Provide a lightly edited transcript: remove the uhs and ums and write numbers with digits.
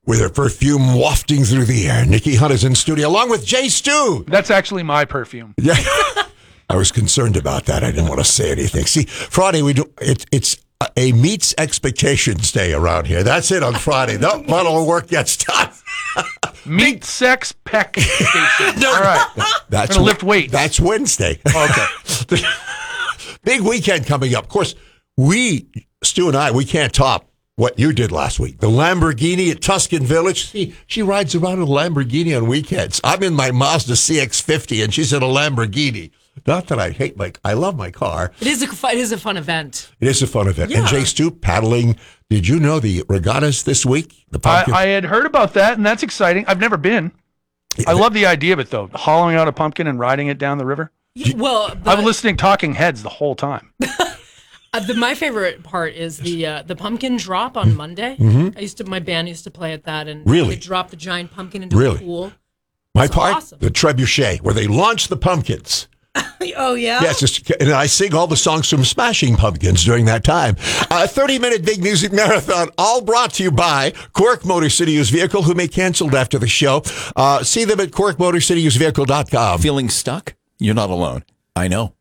with her perfume wafting through the air. Nikki Hunt is in studio along with Jay Stu. That's actually my perfume. Yeah, I was concerned about that. I didn't want to say anything. See, Friday it's a meets expectations day around here. That's it on Friday. Not all work gets done. Meat, sex, peck station. All right. That's gonna lift weights. That's Wednesday. Okay. Big weekend coming up. Of course, Stu and I, we can't top what you did last week. The Lamborghini at Tuscan Village. She rides around in a Lamborghini on weekends. I'm in my Mazda CX-50, and she's in a Lamborghini. Not that I hate I love my car. It is a fun event. It is a fun event. Yeah. And Jay Stu, paddling. Did you know the regattas this week? The pumpkin? I had heard about that, and that's exciting. I've never been. I love the idea of it, though. Hollowing out a pumpkin and riding it down the river. Well, I've been listening to Talking Heads the whole time. My favorite part is the pumpkin drop on Monday. My band used to play at that, and Really? they drop the giant pumpkin into a pool. My It's part, awesome. the trebuchet, where they launch the pumpkins. Oh, yeah? Yes, and I sing all the songs from Smashing Pumpkins during that time. A 30-minute big music marathon, all brought to you by Quirk Motor City Used Vehicle, who may canceled after the show. See them at QuirkMotorCityUsedVehicle.com. Feeling stuck? You're not alone. I know.